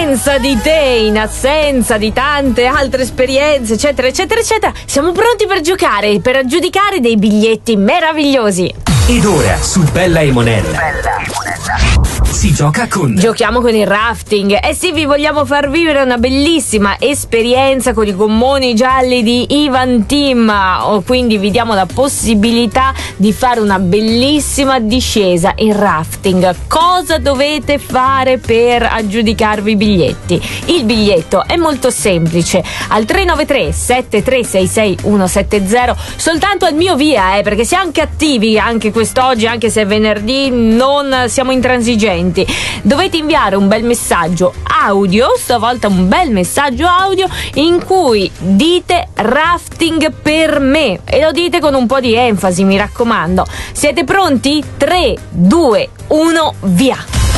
assenza di te, in assenza di tante altre esperienze, eccetera, eccetera, eccetera, siamo pronti per giocare, per aggiudicare dei biglietti meravigliosi. Ed ora su Bella e Monella si gioca con... Giochiamo con il rafting. Eh sì, vi vogliamo far vivere una bellissima esperienza con i gommoni gialli di Ivan Team. Quindi vi diamo la possibilità di fare una bellissima discesa in rafting. Cosa dovete fare per aggiudicarvi i biglietti? Il biglietto è molto semplice. Al 393 7366 170, soltanto al mio via, perché siamo cattivi anche quest'oggi, anche se è venerdì, non siamo intransigenti. Dovete inviare un bel messaggio audio, stavolta un bel messaggio audio in cui dite rafting per me, e lo dite con un po' di enfasi, mi raccomando. Siete pronti? 3, 2, 1, via!